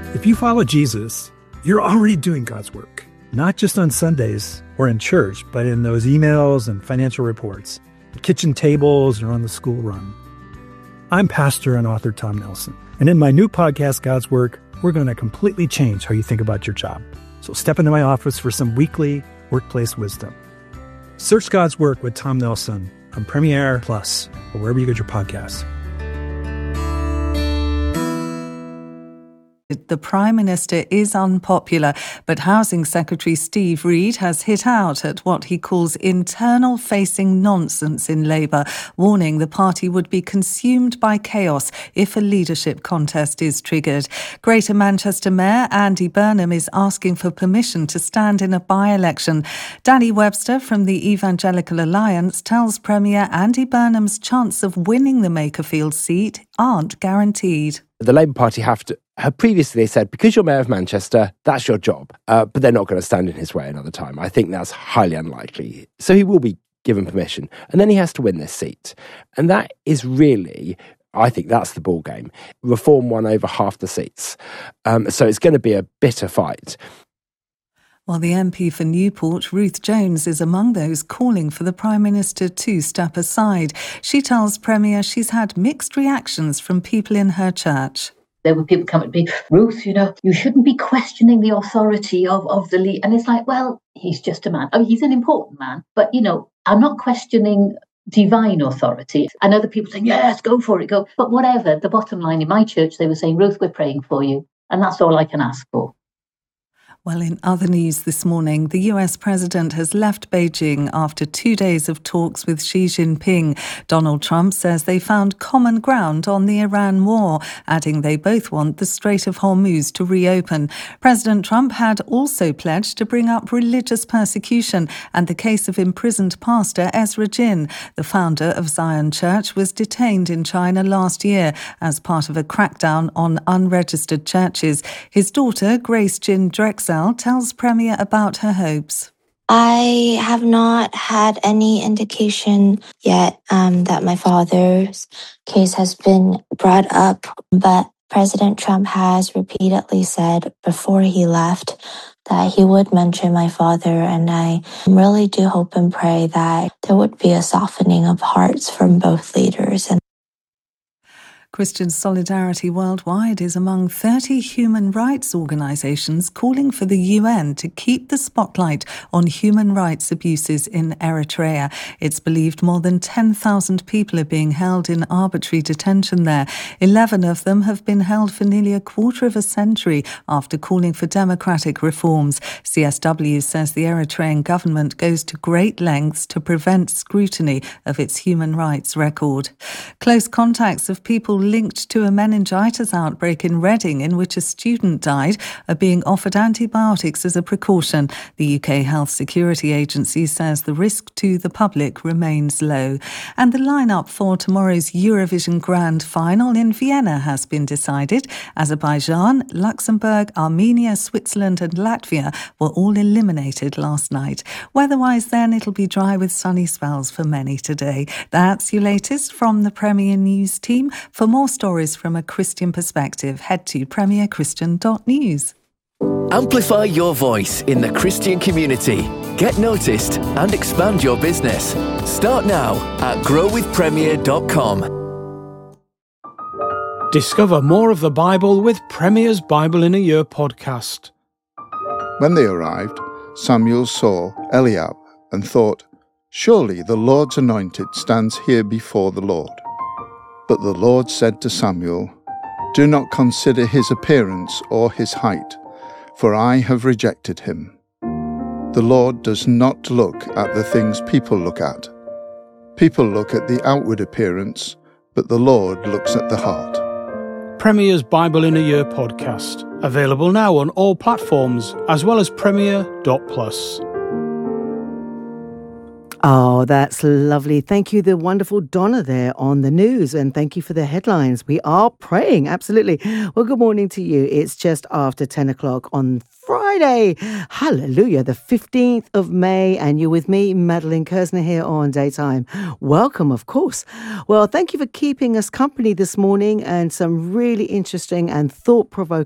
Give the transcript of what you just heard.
If you follow Jesus, you're already doing God's work, not just on Sundays or in church, but in those emails and financial reports, the kitchen tables, or on the school run. I'm pastor and author Tom Nelson, and in my new podcast, God's Work, we're going to completely change how you think about your job. So step into my office for some weekly workplace wisdom. Search God's Work with Tom Nelson on Premiere Plus or wherever you get your podcasts. The Prime Minister is unpopular, but Housing Secretary Steve Reid has hit out at what he calls internal-facing nonsense in Labour, warning the party would be consumed by chaos if a leadership contest is triggered. Greater Manchester Mayor Andy Burnham is asking for permission to stand in a by-election. Danny Webster from the Evangelical Alliance tells Premier Andy Burnham's chance of winning the Makerfield seat aren't guaranteed. The Labour Party have previously said, because you're Mayor of Manchester, that's your job. But they're not going to stand in his way another time. I think that's highly unlikely. So he will be given permission. And then he has to win this seat. And that is really, I think that's the ball game. Reform won over half the seats. So it's going to be a bitter fight. While the MP for Newport, Ruth Jones, is among those calling for the Prime Minister to step aside. She tells Premier she's had mixed reactions from people in her church. There were people coming to me, Ruth, you shouldn't be questioning the authority of the lead. And it's like, well, he's just a man. I mean, he's an important man. But, I'm not questioning divine authority. And other people saying, yes, go for it, go. But whatever, the bottom line in my church, they were saying, Ruth, we're praying for you. And that's all I can ask for. Well, in other news this morning, the US president has left Beijing after 2 days of talks with Xi Jinping. Donald Trump says they found common ground on the Iran war, adding they both want the Strait of Hormuz to reopen. President Trump had also pledged to bring up religious persecution and the case of imprisoned pastor Ezra Jin. The founder of Zion Church was detained in China last year as part of a crackdown on unregistered churches. His daughter, Grace Jin Drexel, tells Premier about her hopes. I have not had any indication yet that my father's case has been brought up, but President Trump has repeatedly said before he left that he would mention my father, and I really do hope and pray that there would be a softening of hearts from both leaders. Christian Solidarity Worldwide is among 30 human rights organisations calling for the UN to keep the spotlight on human rights abuses in Eritrea. It's believed more than 10,000 people are being held in arbitrary detention there. 11 of them have been held for nearly a quarter of a century after calling for democratic reforms. CSW says the Eritrean government goes to great lengths to prevent scrutiny of its human rights record. Close contacts of people linked to a meningitis outbreak in Reading, in which a student died, are being offered antibiotics as a precaution. The UK Health Security Agency says the risk to the public remains low. And the lineup for tomorrow's Eurovision Grand Final in Vienna has been decided. Azerbaijan, Luxembourg, Armenia, Switzerland and Latvia were all eliminated last night. Weather-wise then, it'll be dry with sunny spells for many today. That's your latest from the Premier News team. For more stories from a Christian perspective, head to premierchristian.news. Amplify your voice in the Christian community. Get noticed and expand your business. Start now at growwithpremier.com. Discover more of the Bible with Premier's Bible in a Year podcast. When they arrived, Samuel saw Eliab and thought, "Surely the Lord's anointed stands here before the Lord." But the Lord said to Samuel, "Do not consider his appearance or his height, for I have rejected him. The Lord does not look at the things people look at. People look at the outward appearance, but the Lord looks at the heart." Premier's Bible in a Year podcast. Available now on all platforms, as well as Premier.plus. Oh, that's lovely. Thank you, the wonderful Donna there on the news. And thank you for the headlines. We are praying. Absolutely. Well, good morning to you. It's just after 10 o'clock on Friday. Hallelujah. The 15th of May. And you're with me, Madeline Kersner, here on Daytime. Welcome, of course. Well, thank you for keeping us company this morning and some really interesting and thought-provoking